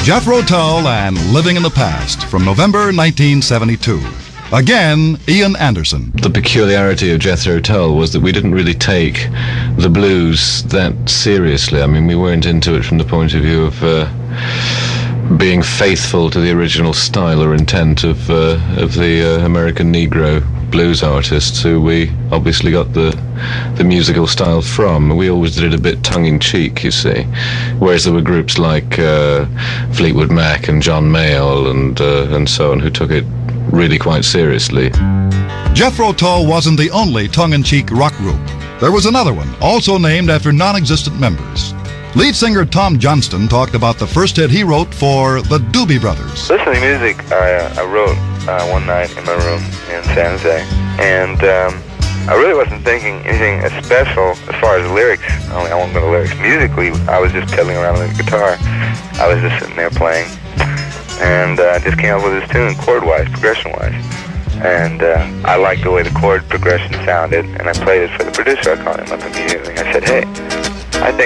Jethro Tull and Living in the Past from November 1972. Again, Ian Anderson. The peculiarity of Jethro Tull was that we didn't really take the blues that seriously. I mean, we weren't into it from the point of view of being faithful to the original style or intent of the American Negro blues artists who we obviously got the musical style from. We always did it a bit tongue-in-cheek, you see, whereas there were groups like Fleetwood Mac and John Mayall and so on who took it really quite seriously. Jethro Tull wasn't the only tongue-in-cheek rock group. There was another one, also named after non-existent members. Lead singer Tom Johnston talked about the first hit he wrote for the Doobie Brothers. Listening to music, I wrote one night in my room in San Jose, and I really wasn't thinking anything special as far as lyrics. I won't go to lyrics. Musically, I was just fiddling around with the guitar. I was just sitting there playing, and just came up with this tune, chord-wise, progression-wise. And I liked the way the chord progression sounded, and I played it for the producer. I called him up immediately. I said, hey,